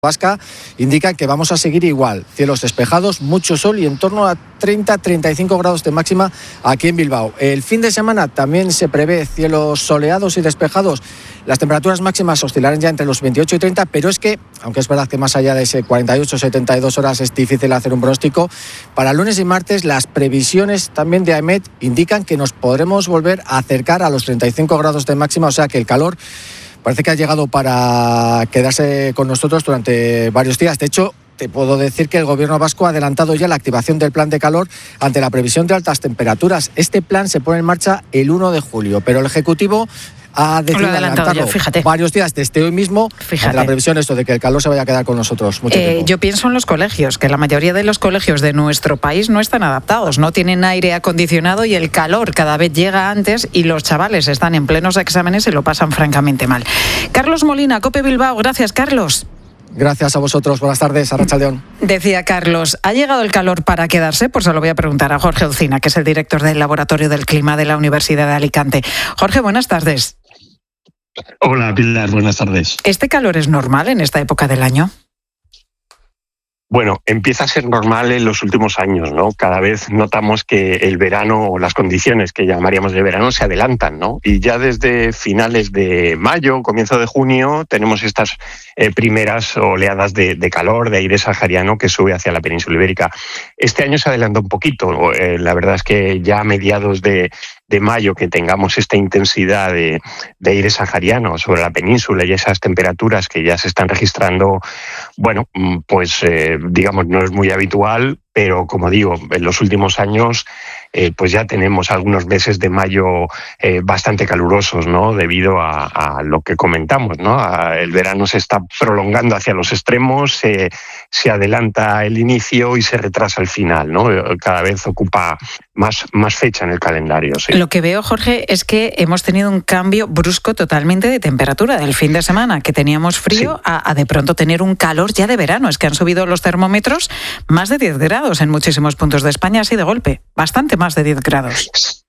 Vasca indican que vamos a seguir igual, cielos despejados, mucho sol y en torno a 30-35 grados de máxima aquí en Bilbao. El fin de semana también se prevé cielos soleados y despejados. Las temperaturas máximas oscilarán ya entre los 28 y 30, pero es que, aunque es verdad que más allá de ese 48-72 horas es difícil hacer un pronóstico, para lunes y martes las previsiones también de AEMET indican que nos podremos volver a acercar a los 35 grados de máxima, o sea que el calor parece que ha llegado para quedarse con nosotros durante varios días. De hecho, te puedo decir que el gobierno vasco ha adelantado ya la activación del plan de calor ante la previsión de altas temperaturas. Este plan se pone en marcha el 1 de julio, pero el Ejecutivo ha decidido adelantarlo varios días desde hoy mismo. Ante la previsión esto de que el calor se vaya a quedar con nosotros mucho tiempo. Yo pienso en los colegios, que la mayoría de los colegios de nuestro país no están adaptados, no tienen aire acondicionado y el calor cada vez llega antes y los chavales están en plenos exámenes y lo pasan francamente mal. Carlos Molina, COPE Bilbao. Gracias, Carlos. Gracias a vosotros. Buenas tardes, Arratsaldeon. Decía Carlos, ¿ha llegado el calor para quedarse? Pues se lo voy a preguntar a Jorge Ucina, que es el director del Laboratorio del Clima de la Universidad de Alicante. Jorge, buenas tardes. Hola, Pilar, buenas tardes. ¿Este calor es normal en esta época del año? Bueno, empieza a ser normal en los últimos años, ¿no? Cada vez notamos que el verano o las condiciones que llamaríamos de verano se adelantan, ¿no? Y ya desde finales de mayo, comienzo de junio, tenemos estas primeras oleadas de calor, de aire sahariano que sube hacia la península ibérica. Este año se adelanta un poquito. La verdad es que ya a mediados de mayo que tengamos esta intensidad de aire sahariano sobre la península y esas temperaturas que ya se están registrando, bueno, pues digamos no es muy habitual, pero como digo, en los últimos años pues ya tenemos algunos meses de mayo bastante calurosos, ¿no? Debido a lo que comentamos, ¿no? El verano se está prolongando hacia los extremos, se adelanta el inicio y se retrasa el final, ¿no? Cada vez ocupa más fecha en el calendario. Sí. Lo que veo, Jorge, es que hemos tenido un cambio brusco totalmente de temperatura del fin de semana, que teníamos frío, sí, a de pronto tener un calor ya de verano. Es que han subido los termómetros más de 10 grados en muchísimos puntos de España, así de golpe, bastante más de 10 grados.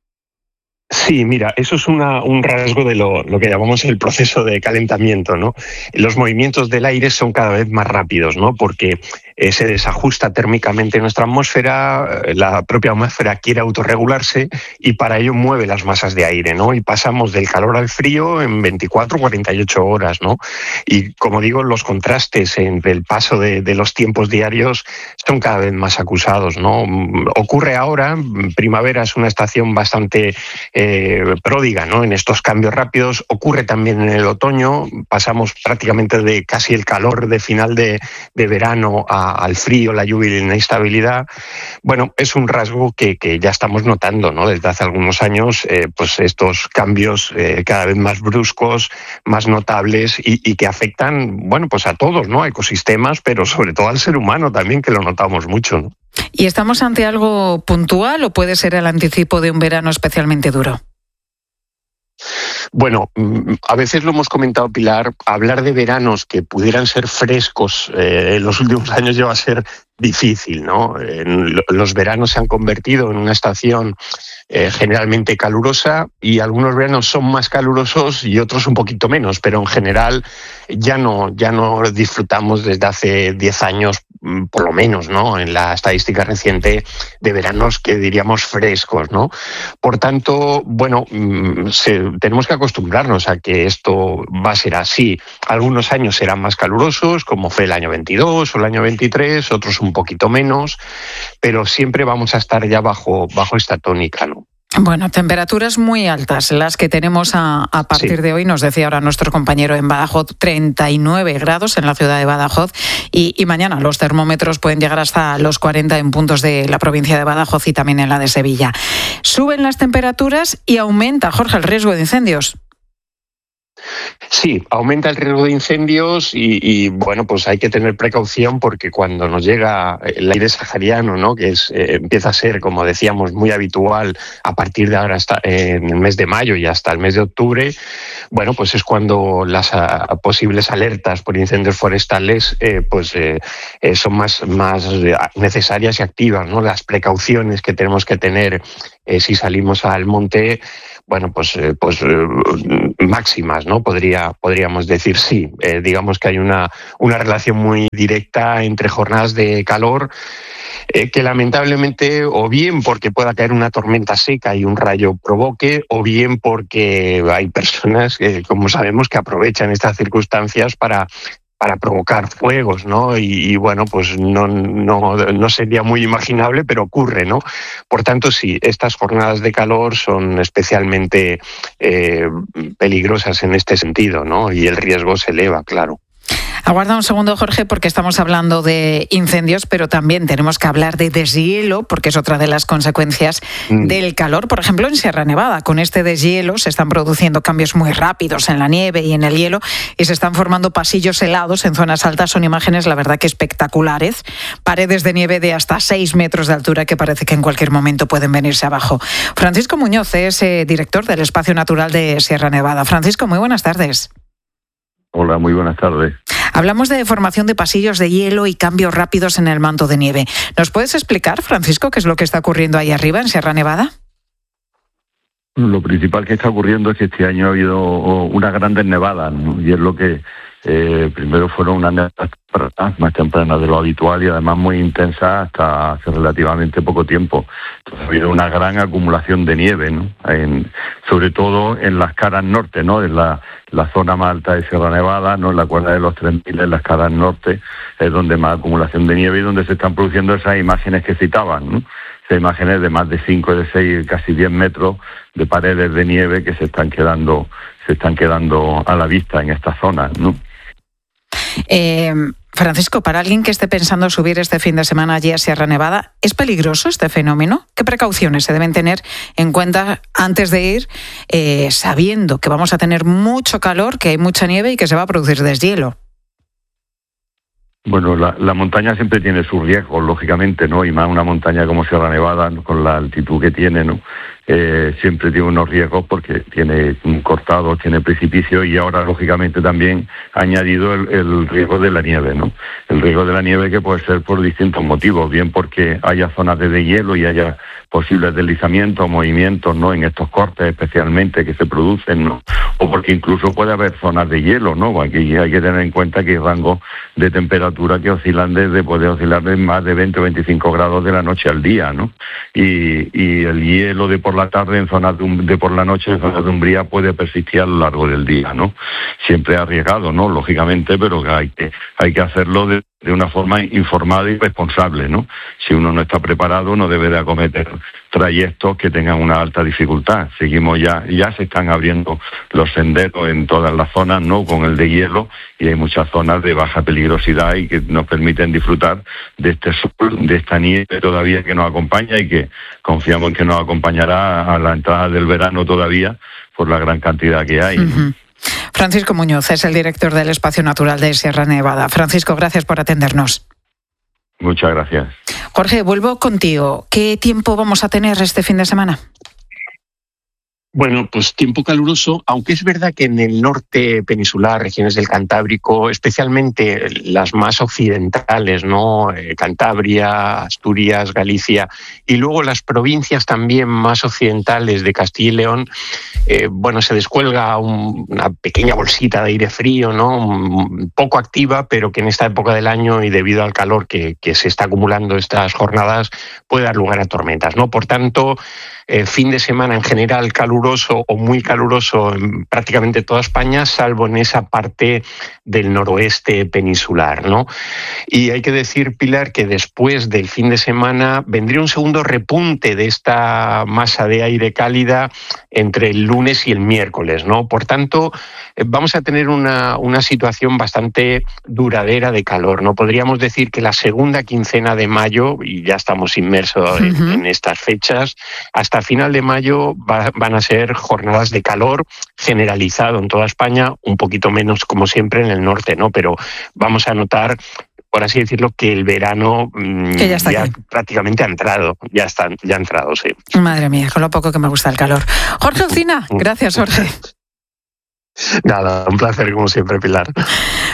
Sí, mira, eso es un rasgo de lo que llamamos el proceso de calentamiento, ¿no? Los movimientos del aire son cada vez más rápidos, ¿no? Porque se desajusta térmicamente nuestra atmósfera, la propia atmósfera quiere autorregularse y para ello mueve las masas de aire, ¿no? Y pasamos del calor al frío en 24, 48 horas, ¿no? Y como digo, los contrastes entre el paso de los tiempos diarios son cada vez más acusados, ¿no? Ocurre ahora, primavera es una estación bastante pródiga, ¿no? En estos cambios rápidos. Ocurre también en el otoño, pasamos prácticamente de casi el calor de final de verano al frío, la lluvia y la inestabilidad. Bueno, es un rasgo que ya estamos notando, ¿no? Desde hace algunos años, pues estos cambios cada vez más bruscos, más notables y que afectan, bueno, pues a todos, ¿no? A ecosistemas, pero sobre todo al ser humano también, que lo notamos mucho, ¿no? ¿Y estamos ante algo puntual o puede ser el anticipo de un verano especialmente duro? Bueno, a veces lo hemos comentado, Pilar, hablar de veranos que pudieran ser frescos en los últimos años lleva a ser difícil, ¿no? Los veranos se han convertido en una estación generalmente calurosa y algunos veranos son más calurosos y otros un poquito menos, pero en general ya no disfrutamos desde hace 10 años por lo menos, ¿no? En la estadística reciente de veranos que diríamos frescos, ¿no? Por tanto, bueno, tenemos que acostumbrarnos a que esto va a ser así. Algunos años serán más calurosos, como fue el año 22 o el año 23, otros un poquito menos, pero siempre vamos a estar ya bajo esta tónica, ¿no? Bueno, temperaturas muy altas las que tenemos a partir de hoy. Nos decía ahora nuestro compañero en Badajoz, 39 grados en la ciudad de Badajoz y mañana los termómetros pueden llegar hasta los 40 en puntos de la provincia de Badajoz y también en la de Sevilla. Suben las temperaturas y aumenta, Jorge, el riesgo de incendios. Sí, aumenta el riesgo de incendios y bueno, pues hay que tener precaución porque cuando nos llega el aire sahariano, ¿no? Que empieza a ser, como decíamos, muy habitual a partir de ahora hasta en el mes de mayo y hasta el mes de octubre, bueno, pues es cuando las posibles alertas por incendios forestales son más necesarias y activas, ¿no? Las precauciones que tenemos que tener si salimos al monte, bueno, pues máximas, ¿no? Podríamos decir sí. Digamos que hay una relación muy directa entre jornadas de calor que lamentablemente, o bien porque pueda caer una tormenta seca y un rayo provoque, o bien porque hay personas que, como sabemos, que aprovechan estas circunstancias para provocar fuegos, ¿no? Y bueno, pues no sería muy imaginable, pero ocurre, ¿no? Por tanto, sí, estas jornadas de calor son especialmente peligrosas en este sentido, ¿no? Y el riesgo se eleva, claro. Aguarda un segundo, Jorge, porque estamos hablando de incendios, pero también tenemos que hablar de deshielo, porque es otra de las consecuencias del calor. Por ejemplo, en Sierra Nevada, con este deshielo se están produciendo cambios muy rápidos en la nieve y en el hielo y se están formando pasillos helados en zonas altas. Son imágenes, la verdad, que espectaculares. Paredes de nieve de hasta 6 metros de altura que parece que en cualquier momento pueden venirse abajo. Francisco Muñoz es director del Espacio Natural de Sierra Nevada. Francisco, muy buenas tardes. Hola, muy buenas tardes. Hablamos de formación de pasillos de hielo y cambios rápidos en el manto de nieve. ¿Nos puedes explicar, Francisco, qué es lo que está ocurriendo ahí arriba, en Sierra Nevada? Lo principal que está ocurriendo es que este año ha habido unas grandes nevadas, ¿no? Y es lo que primero fueron unas nevadas más tempranas de lo habitual y además muy intensas hasta hace relativamente poco tiempo. Entonces, ha habido una gran acumulación de nieve, ¿no? Sobre todo en las caras norte, ¿no? En la zona más alta de Sierra Nevada, ¿no? En la cuerda de los 3000, en las caras norte, es donde más acumulación de nieve y donde se están produciendo esas imágenes que citaban, ¿no? Esas imágenes de más de 5, de 6, casi 10 metros de paredes de nieve que se están quedando a la vista en esta zona, ¿no? Francisco, para alguien que esté pensando subir este fin de semana allí a Sierra Nevada, ¿es peligroso este fenómeno? ¿Qué precauciones se deben tener en cuenta antes de ir, sabiendo que vamos a tener mucho calor, que hay mucha nieve y que se va a producir deshielo? Bueno, la montaña siempre tiene sus riesgos, lógicamente, ¿no? Y más una montaña como Sierra Nevada, ¿no? Con la altitud que tiene, ¿no? Siempre tiene unos riesgos porque tiene cortados, tiene precipicios y ahora, lógicamente, también ha añadido el riesgo de la nieve, ¿no? El riesgo de la nieve que puede ser por distintos motivos, bien porque haya zonas de deshielo y haya posibles deslizamientos, movimientos, ¿no? En estos cortes especialmente que se producen, ¿no? O porque incluso puede haber zonas de hielo, ¿no? Aquí hay que tener en cuenta que hay rangos de temperatura que puede oscilar de más de 20 o 25 grados de la noche al día, ¿no? Y el hielo de por la tarde en zonas de por la noche en zonas de umbría puede persistir a lo largo del día, ¿no? Siempre arriesgado, ¿no? Lógicamente, pero hay que hacerlo de una forma informada y responsable, ¿no? Si uno no está preparado, no debe de acometer trayectos que tengan una alta dificultad. Seguimos ya se están abriendo los senderos en todas las zonas, ¿no? Con el de hielo, y hay muchas zonas de baja peligrosidad y que nos permiten disfrutar de este sol, de esta nieve todavía que nos acompaña y que confiamos en que nos acompañará a la entrada del verano todavía por la gran cantidad que hay, ¿no? Uh-huh. Francisco Muñoz es el director del Espacio Natural de Sierra Nevada. Francisco, gracias por atendernos. Muchas gracias. Jorge, vuelvo contigo. ¿Qué tiempo vamos a tener este fin de semana? Bueno, pues tiempo caluroso, aunque es verdad que en el norte peninsular, regiones del Cantábrico, especialmente las más occidentales, ¿no? Cantabria, Asturias, Galicia, y luego las provincias también más occidentales de Castilla y León, se descuelga una pequeña bolsita de aire frío, ¿no? Poco activa, pero que en esta época del año y debido al calor que se está acumulando estas jornadas puede dar lugar a tormentas, ¿no? Por tanto, fin de semana en general caluroso o muy caluroso en prácticamente toda España, salvo en esa parte del noroeste peninsular, ¿no? Y hay que decir, Pilar, que después del fin de semana vendría un segundo repunte de esta masa de aire cálida entre el lunes y el miércoles, ¿no? Por tanto, vamos a tener una situación bastante duradera de calor, ¿no? Podríamos decir que la segunda quincena de mayo, y ya estamos inmersos en estas fechas, hasta final de mayo van a ser jornadas de calor generalizado en toda España, un poquito menos como siempre en el norte, ¿no? Pero vamos a notar, por así decirlo, que el verano ya prácticamente ha entrado, ya ha entrado, sí. Madre mía, con lo poco que me gusta el calor. Jorge Alsina, gracias, Jorge. Nada, un placer como siempre, Pilar.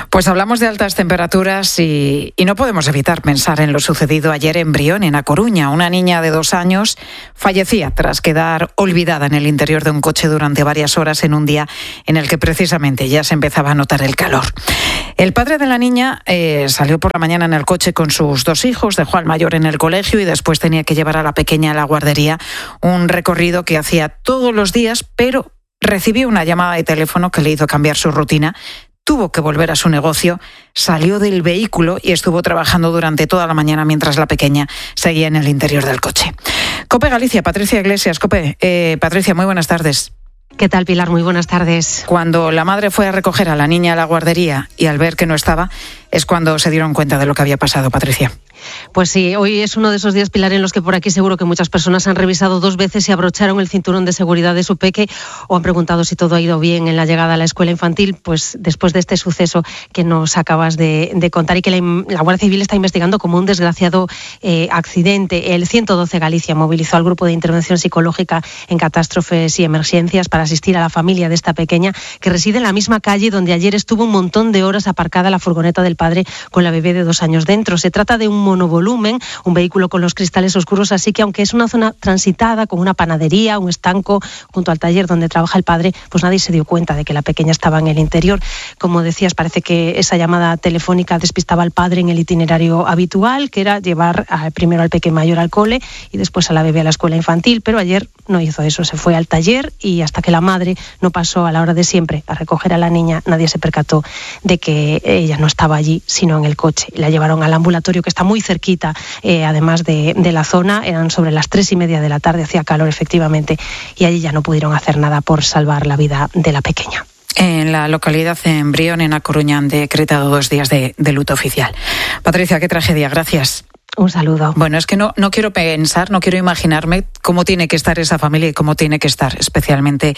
Pues hablamos de altas temperaturas y no podemos evitar pensar en lo sucedido ayer en Brión, en A Coruña. Una niña de 2 años fallecía tras quedar olvidada en el interior de un coche durante varias horas en un día en el que precisamente ya se empezaba a notar el calor. El padre de la niña salió por la mañana en el coche con sus 2 hijos, dejó al mayor en el colegio y después tenía que llevar a la pequeña a la guardería, un recorrido que hacía todos los días, pero recibió una llamada de teléfono que le hizo cambiar su rutina. Tuvo que volver a su negocio, salió del vehículo y estuvo trabajando durante toda la mañana mientras la pequeña seguía en el interior del coche. COPE Galicia, Patricia Iglesias. COPE, Patricia, muy buenas tardes. ¿Qué tal, Pilar? Muy buenas tardes. Cuando la madre fue a recoger a la niña a la guardería y al ver que no estaba, es cuando se dieron cuenta de lo que había pasado, Patricia. Pues sí, hoy es uno de esos días, Pilar, en los que por aquí seguro que muchas personas han revisado 2 veces si abrocharon el cinturón de seguridad de su peque o han preguntado si todo ha ido bien en la llegada a la escuela infantil, pues después de este suceso que nos acabas de contar y que la Guardia Civil está investigando como un desgraciado accidente. El 112 Galicia movilizó al grupo de intervención psicológica en catástrofes y emergencias para asistir a la familia de esta pequeña que reside en la misma calle donde ayer estuvo un montón de horas aparcada la furgoneta del padre con la bebé de 2 años dentro. Se trata de un monovolumen, un vehículo con los cristales oscuros, así que aunque es una zona transitada con una panadería, un estanco junto al taller donde trabaja el padre, pues nadie se dio cuenta de que la pequeña estaba en el interior. Como decías, parece que esa llamada telefónica despistaba al padre en el itinerario habitual, que era llevar primero al peque mayor al cole y después a la bebé a la escuela infantil, pero ayer no hizo eso, se fue al taller y hasta que la madre no pasó a la hora de siempre a recoger a la niña, nadie se percató de que ella no estaba allí, sino en el coche. La llevaron al ambulatorio que está muy cerquita, además de la zona, eran sobre las 3:30 de la tarde, hacía calor efectivamente, y allí ya no pudieron hacer nada por salvar la vida de la pequeña. En la localidad, en Brión, en A Coruña, han decretado 2 días de luto oficial. Patricia, qué tragedia, gracias. Un saludo. Bueno, es que no quiero pensar, no quiero imaginarme cómo tiene que estar esa familia y cómo tiene que estar especialmente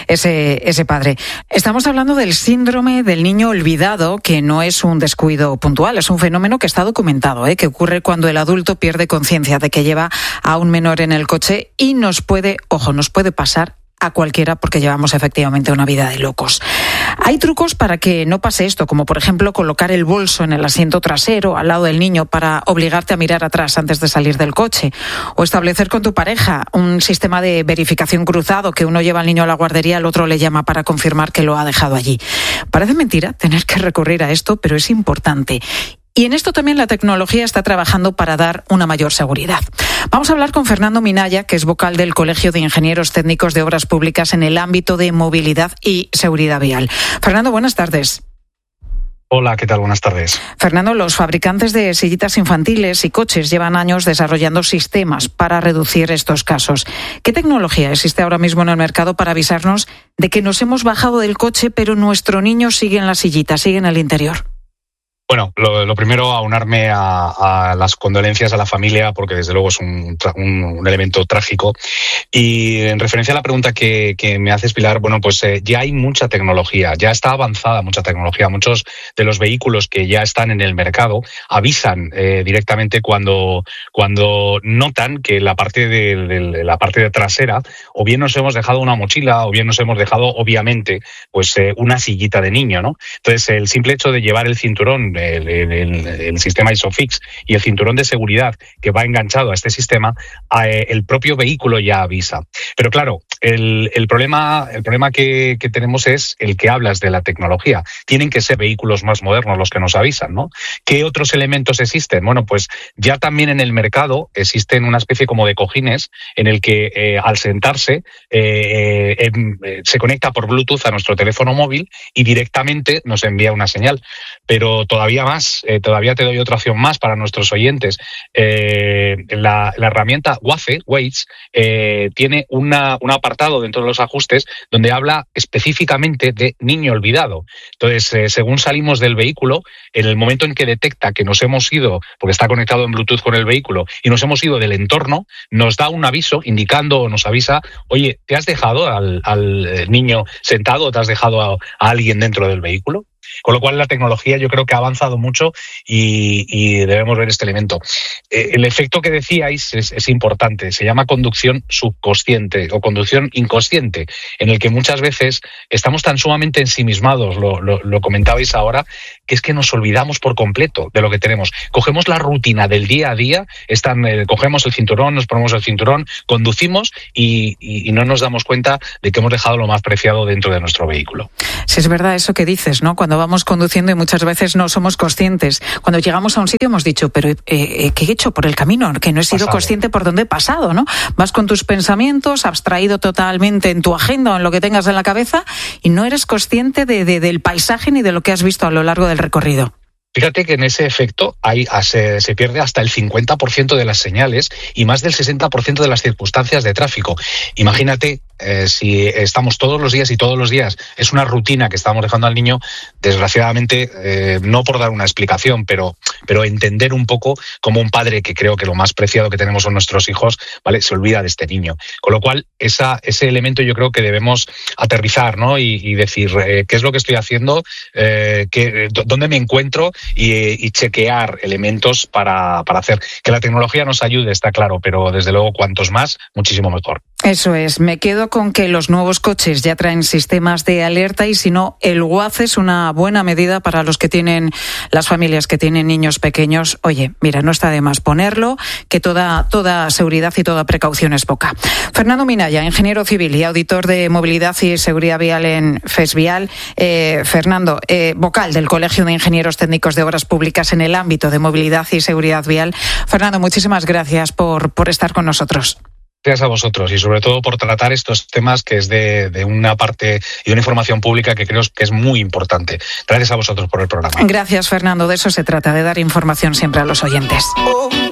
ese padre. Estamos hablando del síndrome del niño olvidado, que no es un descuido puntual, es un fenómeno que está documentado, que ocurre cuando el adulto pierde conciencia de que lleva a un menor en el coche y nos puede pasar a cualquiera porque llevamos efectivamente una vida de locos. Hay trucos para que no pase esto, como por ejemplo colocar el bolso en el asiento trasero al lado del niño para obligarte a mirar atrás antes de salir del coche, o establecer con tu pareja un sistema de verificación cruzado, que uno lleva al niño a la guardería, el otro le llama para confirmar que lo ha dejado allí. Parece mentira tener que recurrir a esto, pero es importante. Y en esto también la tecnología está trabajando para dar una mayor seguridad. Vamos a hablar con Fernando Minaya, que es vocal del Colegio de Ingenieros Técnicos de Obras Públicas en el ámbito de movilidad y seguridad vial. Fernando, buenas tardes. Hola, ¿qué tal? Buenas tardes. Fernando, los fabricantes de sillitas infantiles y coches llevan años desarrollando sistemas para reducir estos casos. ¿Qué tecnología existe ahora mismo en el mercado para avisarnos de que nos hemos bajado del coche, pero nuestro niño sigue en la sillita, sigue en el interior? Bueno, lo primero, aunarme a las condolencias a la familia, porque desde luego es un elemento trágico. Y en referencia a la pregunta que me haces, Pilar, bueno, pues ya hay mucha tecnología, ya está avanzada mucha tecnología. Muchos de los vehículos que ya están en el mercado avisan directamente cuando notan que la parte de trasera, o bien nos hemos dejado una mochila, o bien nos hemos dejado, obviamente, pues una sillita de niño, ¿no? Entonces, el simple hecho de llevar el cinturón, el sistema ISOFIX y el cinturón de seguridad que va enganchado a este sistema, el propio vehículo ya avisa. Pero claro, el problema que tenemos es el que hablas de la tecnología. Tienen que ser vehículos más modernos los que nos avisan, ¿no? ¿Qué otros elementos existen? Bueno, pues ya también en el mercado existen una especie como de cojines en el que al sentarse se conecta por Bluetooth a nuestro teléfono móvil y directamente nos envía una señal. Pero todavía te doy otra opción más para nuestros oyentes. La herramienta Waze tiene un apartado dentro de los ajustes donde habla específicamente de niño olvidado. Entonces, según salimos del vehículo, en el momento en que detecta que nos hemos ido, porque está conectado en Bluetooth con el vehículo, y nos hemos ido del entorno, nos da un aviso indicando o nos avisa, oye, ¿te has dejado al niño sentado o te has dejado a alguien dentro del vehículo? Con lo cual la tecnología yo creo que ha avanzado mucho y debemos ver este elemento. El efecto que decíais es importante, se llama conducción subconsciente o conducción inconsciente, en el que muchas veces estamos tan sumamente ensimismados, lo comentabais ahora, que es que nos olvidamos por completo de lo que tenemos. Cogemos la rutina del día a día, cogemos el cinturón, nos ponemos el cinturón, conducimos y no nos damos cuenta de que hemos dejado lo más preciado dentro de nuestro vehículo. Sí, es verdad eso que dices, ¿no? Cuando vamos conduciendo y muchas veces no somos conscientes. Cuando llegamos a un sitio hemos dicho, pero ¿qué he hecho por el camino? Que no he sido consciente por dónde he pasado, ¿no? Vas con tus pensamientos, abstraído totalmente en tu agenda o en lo que tengas en la cabeza y no eres consciente del paisaje ni de lo que has visto a lo largo del recorrido. Fíjate que en ese efecto se pierde hasta el 50% de las señales y más del 60% de las circunstancias de tráfico. Imagínate si estamos todos los días es una rutina que estamos dejando al niño, desgraciadamente, no por dar una explicación, pero entender un poco como un padre, que creo que lo más preciado que tenemos son nuestros hijos, ¿vale? Se olvida de este niño. Con lo cual, ese elemento yo creo que debemos aterrizar, ¿no? Y decir, ¿qué es lo que estoy haciendo? ¿Dónde me encuentro? Y chequear elementos para hacer que la tecnología nos ayude, está claro, pero desde luego cuantos más, muchísimo mejor. Eso es, me quedo con que los nuevos coches ya traen sistemas de alerta y si no, el WAZ es una buena medida para las familias que tienen niños pequeños. Oye, mira, no está de más ponerlo, que toda seguridad y toda precaución es poca. Fernando Minaya, ingeniero civil y auditor de movilidad y seguridad vial en FESVial. Fernando, vocal del Colegio de Ingenieros Técnicos de Obras Públicas en el ámbito de movilidad y seguridad vial. Fernando, muchísimas gracias por estar con nosotros. Gracias a vosotros y sobre todo por tratar estos temas que es de una parte y una información pública que creo que es muy importante. Gracias a vosotros por el programa. Gracias, Fernando. De eso se trata, de dar información siempre a los oyentes.